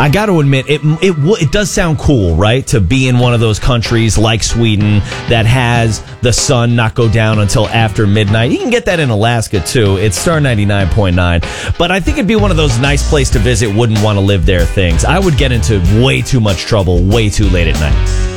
I got to admit, it does sound cool, right? To be in one of those countries like Sweden that has the sun not go down until after midnight. You can get that in Alaska, too. It's Star 99.9. But I think it'd be one of those nice place to visit, wouldn't want to live there things. I would get into way too much trouble way too late at night.